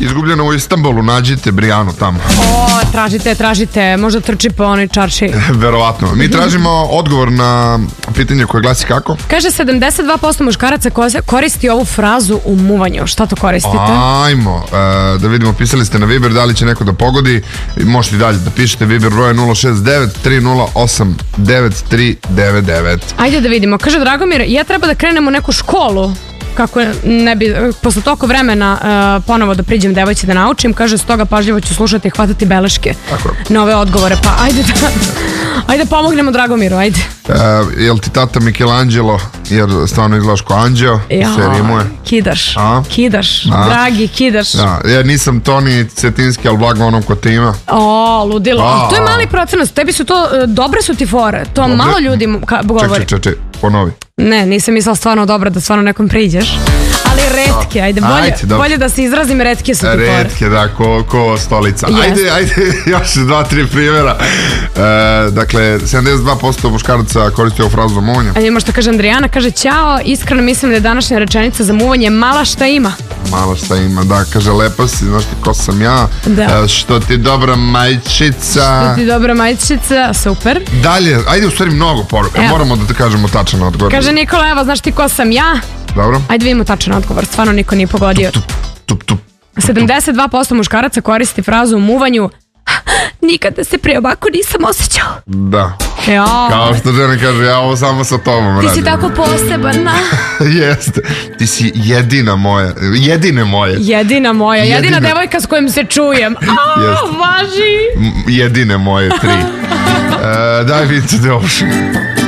izgubljena u Istanbulu, nađite Brijanu tamo. Tražite, možda trči po onoj čarši. Verovatno. Mi tražimo odgovor na pitanje koje glasi kako? Kaže 72% muškaraca koristi ovu frazu u muvanju. Šta to koristite? Ajmo, da vidimo, pisali ste na Viber, da li će neko da pogodi. Možete i dalje da pišete, Viber broje 069 308 9399. Ajde da vidimo. Kaže Dragomir, ja treba da krenem u neku školu kako ne bi posle toliko vremena ponovo da priđem devojci da naučim. Kaže, stoga pažljivo ću slušati i hvatati beleške na ove odgovore. Pa ajde pomognemo Dragomiru, ajde. Jel ti tata Michelangelo, jer stvarno izgledaš ko anđeo, sve rimuje. Kidaš, dragi, kidaš. Ja nisam Toni Cetinski, ali blago onom ko te ima. Ludilo, ali to je mali procenat, tebi su to, dobre su ti fore, to malo ljudi govori. Čekaj, ponovi. Ne, nisam mislila stvarno dobro da stvarno nekom priđeš. Ali retke, ajde, bolje da se izrazim, retke su ti fore. Retke, da, ko stolica. Ajde, još 2-3 primjera. Dakle, 72% muškaraca koristi ovu frazu za muvanje. Ajde, možda kaže Andrijana, kaže, ćao, iskreno mislim da je današnja rečenica za muvanje mala šta ima. Mala šta ima, da, kaže, lepa si, znaš ti ko sam ja, što ti dobra majčica. Super. Dalje, ajde, u stvari mnogo poruka, moramo da kažemo tačan odgovor. Kaže Nikola, evo, znaš ti ko sam ja? Dobro. Ajde vidimo tačan odgovor, stvarno niko nije pogodio. 72% muškaraca koristi frazu u muvanju, nikada se pre ovako nisam osjećao. Da. Kao što žena kaže, ja ovo samo sa tobom radim. Ti si tako poseban. Jeste. Ti si jedina devojka s kojim se čujem. Važi. Jedine moje 3. Daj vidite da ovo